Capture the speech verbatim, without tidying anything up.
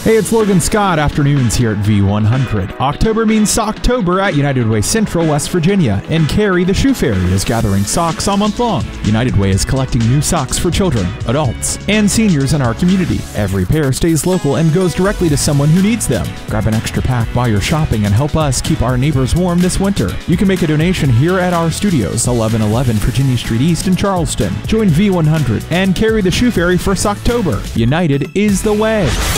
Hey, it's Logan Scott. Afternoons here at V one hundred. October means Socktober at United Way Central, West Virginia, and Carrie the Shoe Fairy is gathering socks all month long. United Way is collecting new socks for children, adults, and seniors in our community. Every pair stays local and goes directly to someone who needs them. Grab an extra pack while you're shopping and help us keep our neighbors warm this winter. You can make a donation here at our studios, eleven eleven Virginia Street East in Charleston. Join V one hundred and Carrie the Shoe Fairy for Socktober. United is the way.